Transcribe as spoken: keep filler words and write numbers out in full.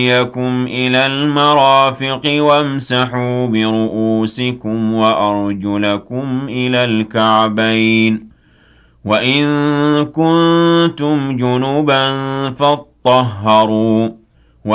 يَكُمْ إِلَى الْمَرَافِقِ وَامْسَحُوا بِرُءُوسِكُمْ وَأَرْجُلَكُمْ إِلَى الْكَعْبَيْنِ ۚ وَإِن كُنتُمْ جُنُبًا فَاطَّهَّرُوا ۚ